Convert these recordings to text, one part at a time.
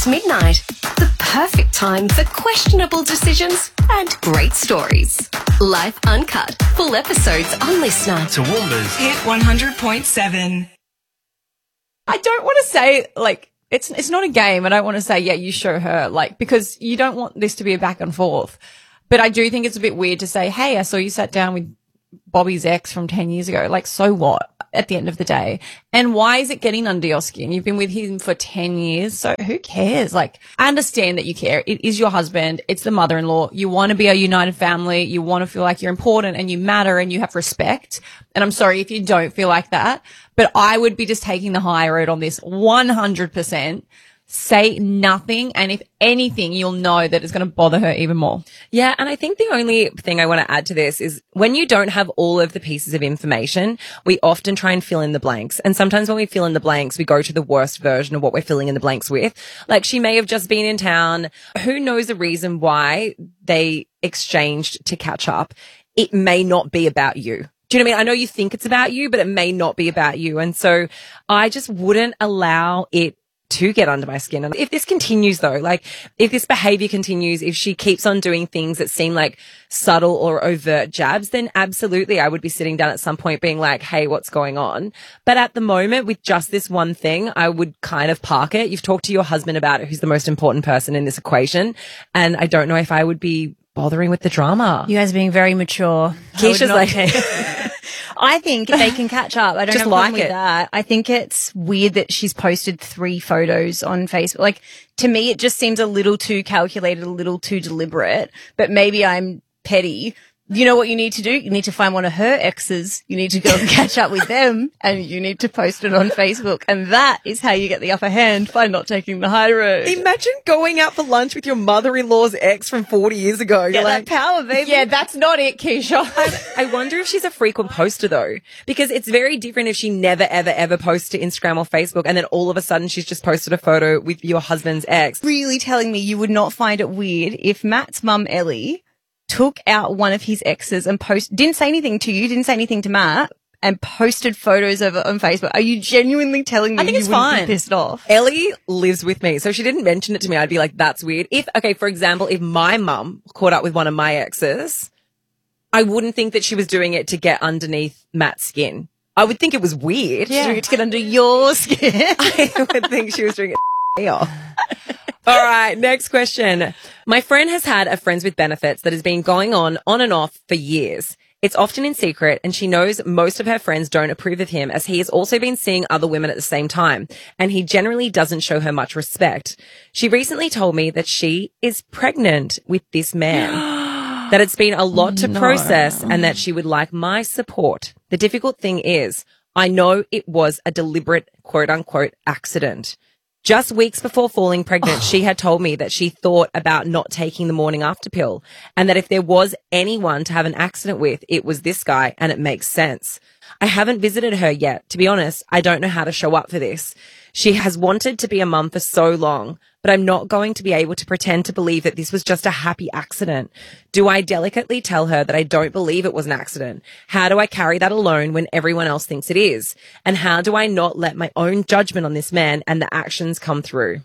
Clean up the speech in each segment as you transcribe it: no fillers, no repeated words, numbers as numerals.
Past midnight. The perfect time for questionable decisions and great stories. Life Uncut. Full episodes on Listener. Toowoomba's Hit 100.7. I don't want to say, like, it's not a game. I don't want to say, yeah, you show her, like, because you don't want this to be a back and forth. But I do think it's a bit weird to say, hey, I saw you sat down with Bobby's ex from 10 years ago. Like, so what at the end of the day? And why is it getting under your skin? You've been with him for 10 years. So who cares? Like, I understand that you care. It is your husband. It's the mother-in-law. You want to be a united family. You want to feel like you're important and you matter and you have respect. And I'm sorry if you don't feel like that, but I would be just taking the high road on this 100%. Say nothing, and if anything, you'll know that it's going to bother her even more. Yeah, and I think the only thing I want to add to this is when you don't have all of the pieces of information, we often try and fill in the blanks. And sometimes when we fill in the blanks, we go to the worst version of what we're filling in the blanks with. Like, she may have just been in town. Who knows the reason why they exchanged to catch up? It may not be about you. Do you know what I mean? I know you think it's about you, but it may not be about you. And so I just wouldn't allow it to get under my skin. And if this continues though, like if this behavior continues, if she keeps on doing things that seem like subtle or overt jabs, then absolutely I would be sitting down at some point being like, hey, what's going on? But at the moment with just this one thing, I would kind of park it. You've talked to your husband about it, who's the most important person in this equation. And I don't know if I would be bothering with the drama. You guys are being very mature. Keisha's like, I think they can catch up. I don't Just have a problem like with it. that. I think it's weird that she's posted 3 photos on Facebook. Like, to me, it just seems a little too calculated, a little too deliberate, but maybe I'm petty. You know what you need to do? You need to find one of her exes. You need to go and catch up with them, and you need to post it on Facebook. And that is how you get the upper hand by not taking the high road. imagine going out for lunch with your mother-in-law's ex from 40 years ago. You're Get like, that power, baby. Yeah, that's not it, Keisha. I wonder if she's a frequent poster though, because it's very different if she never, ever, ever posts to Instagram or Facebook and then all of a sudden she's just posted a photo with your husband's ex. Really telling me you would not find it weird if Matt's mum, Ellie, took out one of his exes and didn't say anything to you, didn't say anything to Matt, and posted photos of it on Facebook. Are you genuinely telling me I think you it's wouldn't fine. be pissed off? Ellie lives with me, so she didn't mention it to me. I'd be like, that's weird. For example, if my mum caught up with one of my exes, I wouldn't think that she was doing it to get underneath Matt's skin. I would think it was weird. She's doing it to get under your skin. I would think she was doing it. All right, next question. My friend has had a friends with benefits that has been going on and off for years. It's often in secret, and she knows most of her friends don't approve of him, as he has also been seeing other women at the same time, and he generally doesn't show her much respect. She recently told me that she is pregnant with this man, that it's been a lot to process, and that she would like my support. The difficult thing is, I know it was a deliberate quote-unquote accident. Just weeks before falling pregnant, she had told me that she thought about not taking the morning after pill, and that if there was anyone to have an accident with, it was this guy, and it makes sense. I haven't visited her yet. To be honest, I don't know how to show up for this. She has wanted to be a mum for so long, but I'm not going to be able to pretend to believe that this was just a happy accident. Do I delicately tell her that I don't believe it was an accident? How do I carry that alone when everyone else thinks it is? And how do I not let my own judgment on this man and the actions come through?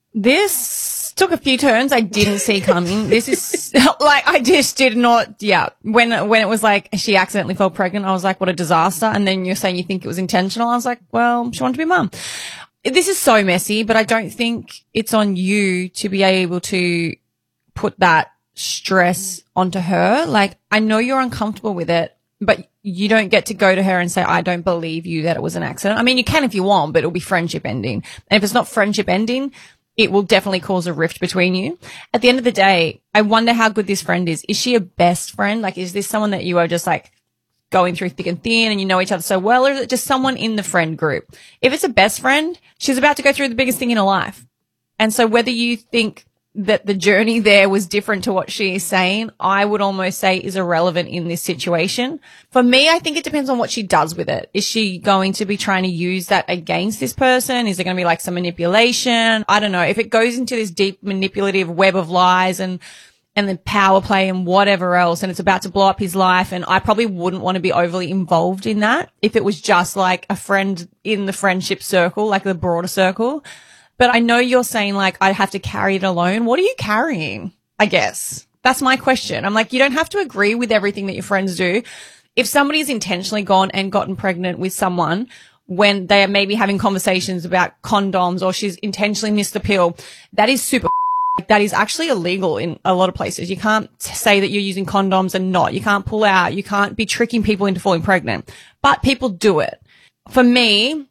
This took a few turns I didn't see coming. This is like, I just did not, yeah. When it was like she accidentally fell pregnant, I was like, what a disaster. And then you're saying you think it was intentional. I was like, well, she wanted to be a mum. This is so messy, but I don't think it's on you to be able to put that stress onto her. Like, I know you're uncomfortable with it, but you don't get to go to her and say, I don't believe you that it was an accident. I mean, you can if you want, but it'll be friendship ending. And if it's not friendship ending, it will definitely cause a rift between you. At the end of the day, I wonder how good this friend is. Is she a best friend? Like, is this someone that you are just like going through thick and thin and you know each other so well, or is it just someone in the friend group? If it's a best friend, she's about to go through the biggest thing in her life. And so whether you think that the journey there was different to what she is saying, I would almost say is irrelevant in this situation. For me, I think it depends on what she does with it. Is she going to be trying to use that against this person? Is it going to be like some manipulation? I don't know. If it goes into this deep manipulative web of lies and then power play and whatever else, and it's about to blow up his life, and I probably wouldn't want to be overly involved in that if it was just like a friend in the friendship circle, like the broader circle. But I know you're saying like, I have to carry it alone. What are you carrying? I guess that's my question. I'm like, you don't have to agree with everything that your friends do. If somebody's intentionally gone and gotten pregnant with someone when they are maybe having conversations about condoms or she's intentionally missed the pill, that is super. That is actually illegal in a lot of places. You can't say that you're using condoms and not. You can't pull out. You can't be tricking people into falling pregnant. But people do it. For me,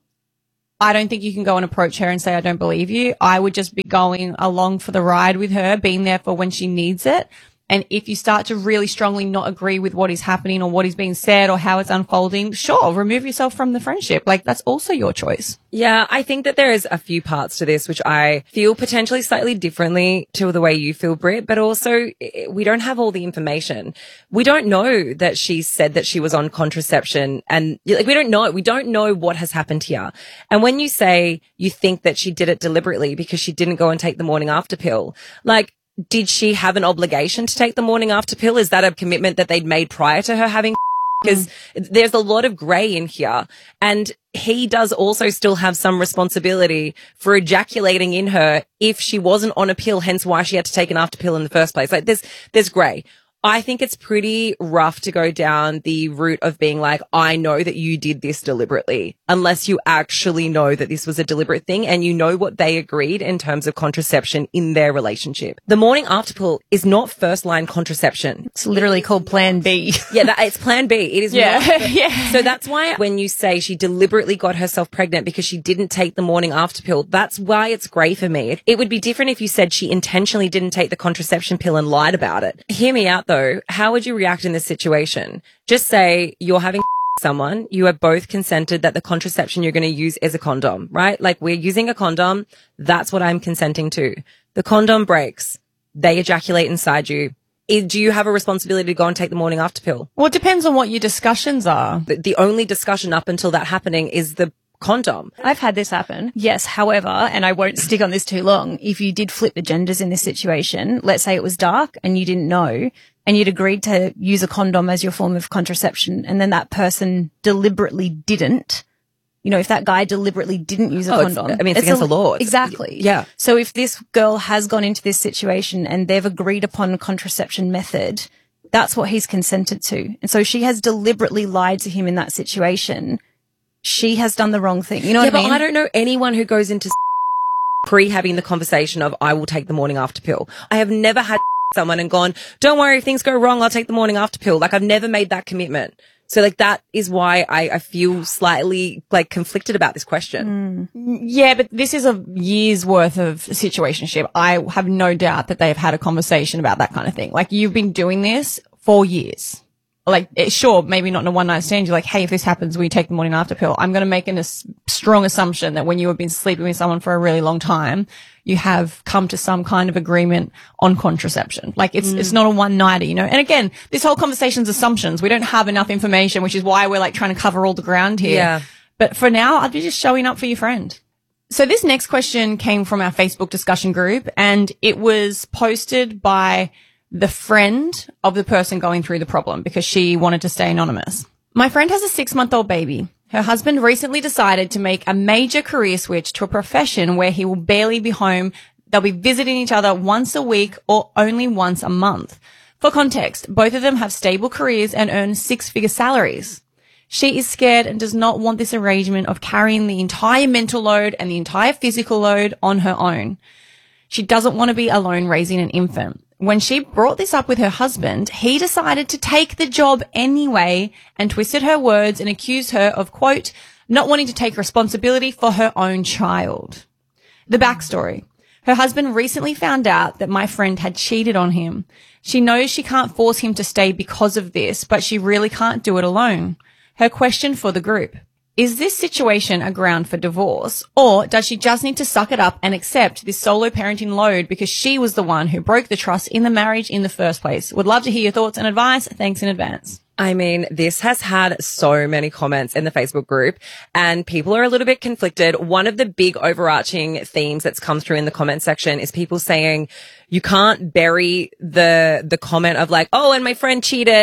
I don't think you can go and approach her and say, I don't believe you. I would just be going along for the ride with her, being there for when she needs it. And if you start to really strongly not agree with what is happening or what is being said or how it's unfolding, sure, remove yourself from the friendship. Like, that's also your choice. Yeah, I think that there is a few parts to this which I feel potentially slightly differently to the way you feel, Britt, but also we don't have all the information. We don't know that she said that she was on contraception and like we don't know. We don't know what has happened here. And when you say you think that she did it deliberately because she didn't go and take the morning after pill, like, did she have an obligation to take the morning after pill? Is that a commitment that they'd made prior to her having? Because there's a lot of grey in here. And he does also still have some responsibility for ejaculating in her if she wasn't on a pill, hence why she had to take an after pill in the first place. Like there's grey. I think it's pretty rough to go down the route of being like, I know that you did this deliberately, unless you actually know that this was a deliberate thing and you know what they agreed in terms of contraception in their relationship. The morning after pill is not first line contraception. It's literally called Plan B. Yeah, it's Plan B. It is not. Yeah. So that's why when you say she deliberately got herself pregnant because she didn't take the morning after pill, that's why it's grey for me. It would be different if you said she intentionally didn't take the contraception pill and lied about it. Hear me out though. How would you react in this situation? Just say you're having someone, you have both consented that the contraception you're going to use is a condom, right? Like we're using a condom. That's what I'm consenting to. The condom breaks. They ejaculate inside you. Do you have a responsibility to go and take the morning after pill? Well, it depends on what your discussions are. The only discussion up until that happening is the condom. I've had this happen. Yes. However, and I won't stick on this too long, if you did flip the genders in this situation, let's say it was dark and you didn't know and you'd agreed to use a condom as your form of contraception and then that person deliberately didn't, you know, if that guy deliberately didn't use a condom. It's against the law. Exactly. Yeah. So if this girl has gone into this situation and they've agreed upon a contraception method, that's what he's consented to. And so she has deliberately lied to him in that situation. She has done the wrong thing. You know what I mean? But I don't know anyone who goes into pre-having the conversation of, I will take the morning after pill. I have never had someone and gone, don't worry, if things go wrong, I'll take the morning after pill. Like I've never made that commitment. So like that is why I feel slightly like conflicted about this question. Yeah, but this is a year's worth of situationship. I have no doubt that they have had a conversation about that kind of thing. Like you've been doing this for years. Like, sure, maybe not in a one night stand. You're like, hey, if this happens, will you take the morning after pill? I'm going to make a strong assumption that when you have been sleeping with someone for a really long time, you have come to some kind of agreement on contraception. Like it's not a one nighter, you know? And again, this whole conversation's assumptions. We don't have enough information, which is why we're like trying to cover all the ground here. Yeah. But for now, I'd be just showing up for your friend. So this next question came from our Facebook discussion group and it was posted by the friend of the person going through the problem because she wanted to stay anonymous. My friend has a 6-month-old baby. Her husband recently decided to make a major career switch to a profession where he will barely be home. They'll be visiting each other once a week or only once a month. For context, both of them have stable careers and earn 6-figure salaries. She is scared and does not want this arrangement of carrying the entire mental load and the entire physical load on her own. She doesn't want to be alone raising an infant. When she brought this up with her husband, he decided to take the job anyway and twisted her words and accused her of, quote, not wanting to take responsibility for her own child. The backstory. Her husband recently found out that my friend had cheated on him. She knows she can't force him to stay because of this, but she really can't do it alone. Her question for the group. Is this situation a ground for divorce, or does she just need to suck it up and accept this solo parenting load because she was the one who broke the trust in the marriage in the first place? Would love to hear your thoughts and advice. Thanks in advance. I mean, this has had so many comments in the Facebook group and people are a little bit conflicted. One of the big overarching themes that's come through in the comment section is people saying you can't bury the comment of like, oh, and my friend cheated.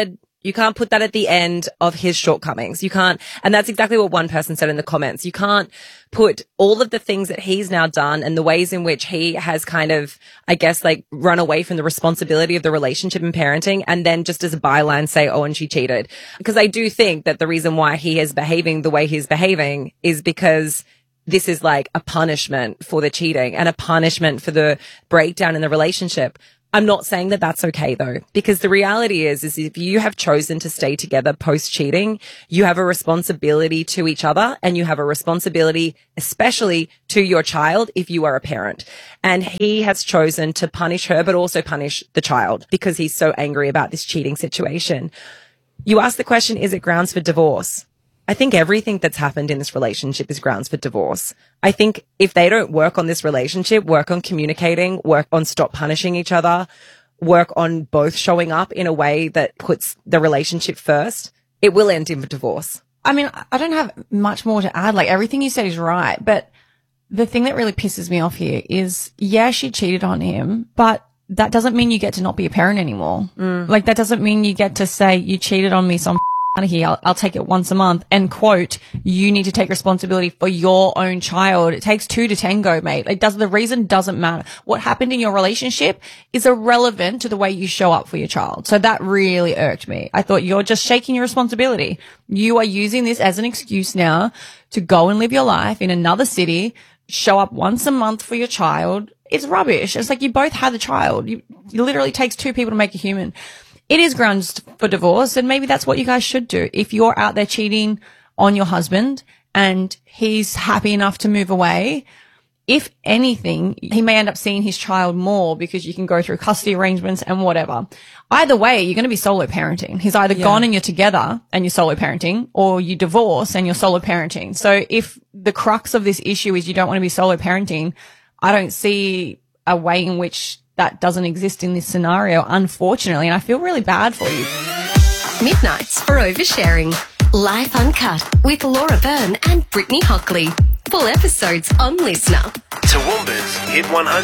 You can't put that at the end of his shortcomings. You can't, and that's exactly what one person said in the comments. You can't put all of the things that he's now done and the ways in which he has kind of, I guess, like run away from the responsibility of the relationship and parenting, and then just as a byline say, oh, and she cheated. Because I do think that the reason why he is behaving the way he's behaving is because this is like a punishment for the cheating and a punishment for the breakdown in the relationship. I'm not saying that that's okay though, because the reality is if you have chosen to stay together post cheating, you have a responsibility to each other, and you have a responsibility, especially to your child if you are a parent. And he has chosen to punish her, but also punish the child because he's so angry about this cheating situation. You ask the question, is it grounds for divorce? I think everything that's happened in this relationship is grounds for divorce. I think if they don't work on this relationship, work on communicating, work on stop punishing each other, work on both showing up in a way that puts the relationship first, it will end in divorce. I mean, I don't have much more to add. Like, everything you said is right. But the thing that really pisses me off here is, yeah, she cheated on him, but that doesn't mean you get to not be a parent anymore. Like, that doesn't mean you get to say, you cheated on me, so I'm out of here. I'll take it once a month, and quote, you need to take responsibility for your own child. It takes two to tango, mate. The reason doesn't matter. What happened in your relationship is irrelevant to the way you show up for your child. So that really irked me. I thought, you're just shaking your responsibility. You are using this as an excuse now to go and live your life in another city, show up once a month for your child. It's rubbish. It's like you both had a child. It literally takes two people to make a human. It is grounds for divorce, and maybe that's what you guys should do. If you're out there cheating on your husband and he's happy enough to move away, if anything, he may end up seeing his child more because you can go through custody arrangements and whatever. Either way, you're going to be solo parenting. He's either gone and you're together and you're solo parenting, or you divorce and you're solo parenting. So if the crux of this issue is you don't want to be solo parenting, I don't see a way in which that doesn't exist in this scenario, unfortunately, and I feel really bad for you. Midnights for oversharing. Life Uncut with Laura Byrne and Brittany Hockley. Full episodes on Listener. Toowoomba's Hit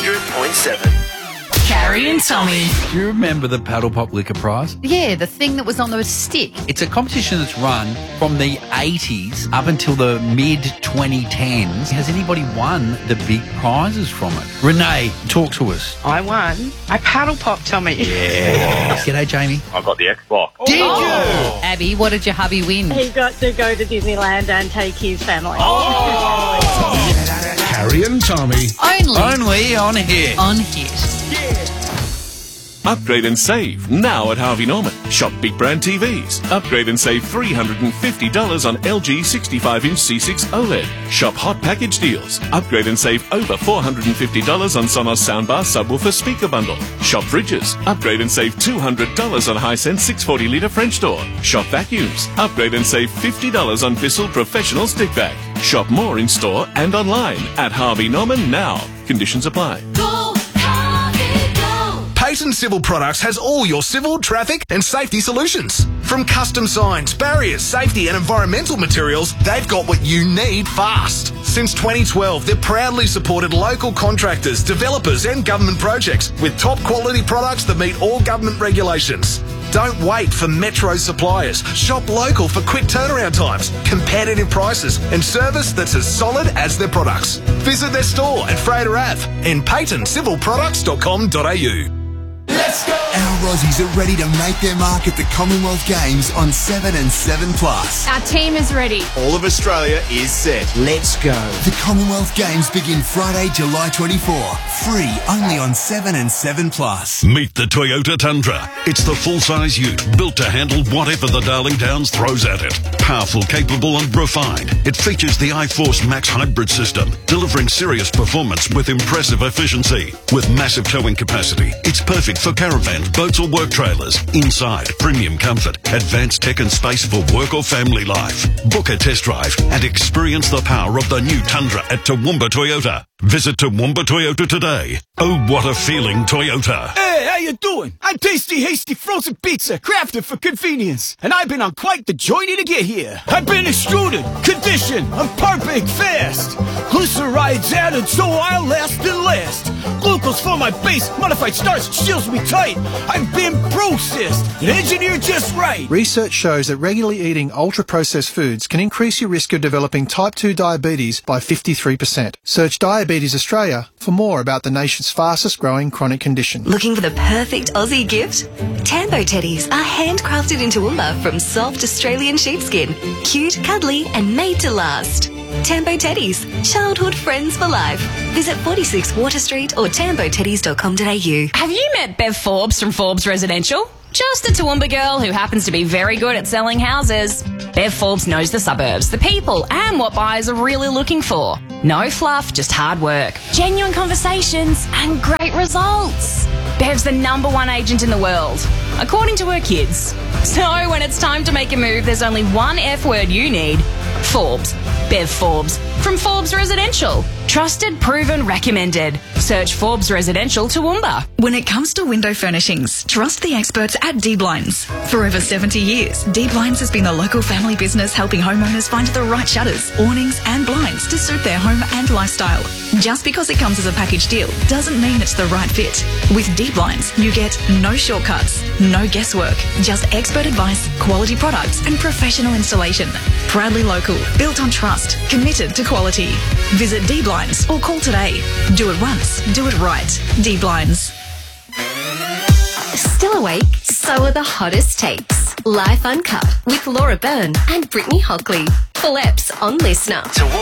100.7. Carrie and Tommy. Do you remember the Paddle Pop Liquor Prize? Yeah, the thing that was on the stick. It's a competition that's run from the 80s up until the mid-2010s. Has anybody won the big prizes from it? Renee, talk to us. I won a paddle pop, Tommy. Yeah. G'day, Jamie. I got the Xbox. Did you? Abby, what did your hubby win? He got to go to Disneyland and take his family. Carrie and Tommy. Only on Hit. On Hit. Upgrade and save now at Harvey Norman. Shop big brand TVs. Upgrade and save $350 on LG 65-inch C6 OLED. Shop hot package deals. Upgrade and save over $450 on Sonos soundbar subwoofer speaker bundle. Shop fridges. Upgrade and save $200 on Hisense 640-litre French door. Shop vacuums. Upgrade and save $50 on Bissell Professional stick vac. Shop more in store and online at Harvey Norman now. Conditions apply. Payton Civil Products has all your civil, traffic and safety solutions. From custom signs, barriers, safety and environmental materials, they've got what you need fast. Since 2012, they've proudly supported local contractors, developers and government projects with top quality products that meet all government regulations. Don't wait for metro suppliers. Shop local for quick turnaround times, competitive prices and service that's as solid as their products. Visit their store at Fraser Ave and paytoncivilproducts.com.au. Let's go! Our Aussies are ready to make their mark at the Commonwealth Games on 7 and 7 Plus. Our team is ready. All of Australia is set. Let's go. The Commonwealth Games begin Friday, July 24. Free only on 7 and 7 Plus. Meet the Toyota Tundra. It's the full-size ute built to handle whatever the Darling Downs throws at it. Powerful, capable and refined. It features the iForce Max hybrid system, delivering serious performance with impressive efficiency. With massive towing capacity, it's perfect for caravans, boats or work trailers. Inside, premium comfort, advanced tech and space for work or family life. Book a test drive and experience the power of the new Tundra at Toowoomba Toyota. Visit Toowoomba Toyota today. Oh, what a feeling, Toyota. Hey, how you doing? I'm Tasty Hasty Frozen Pizza, crafted for convenience. And I've been on quite the journey to get here. I've been extruded, conditioned, and perfect fast. Glycerides added so I'll last and last. Glucose materials for my base. Modified starch seals me tight. I've been processed and engineered just right. Research shows that regularly eating ultra-processed foods can increase your risk of developing type 2 diabetes by 53%. Search Diabetes Australia for more about the nation's fastest growing chronic condition. Looking for the perfect Aussie gift? Tambo teddies are handcrafted in Toowoomba from soft Australian sheepskin. Cute, cuddly and made to last. Tambo Teddies, childhood friends for life. Visit 46 Water Street or tamboteddies.com.au. Have you met Bev Forbes from Forbes Residential? Just a Toowoomba girl who happens to be very good at selling houses. Bev Forbes knows the suburbs, the people, and what buyers are really looking for. No fluff, just hard work, genuine conversations, and great results. Bev's the #1 agent in the world, according to her kids. So when it's time to make a move, there's only one F word you need. Forbes. Bev Forbes. From Forbes Residential. Trusted, proven, recommended. Search Forbes Residential Toowoomba. When it comes to window furnishings, trust the experts at D-Blinds. For over 70 years, D-Blinds has been the local family business helping homeowners find the right shutters, awnings and blinds to suit their home and lifestyle. Just because it comes as a package deal doesn't mean it's the right fit. With D-Blinds, you get no shortcuts, no guesswork, just expert advice, quality products and professional installation. Proudly local, built on trust, committed to quality. Visit D-Blinds or call today. Do it once, do it right. D-Blinds. Still awake? So are the hottest takes. Life Uncut with Laura Byrne and Brittany Hockley. Full eps on Listener.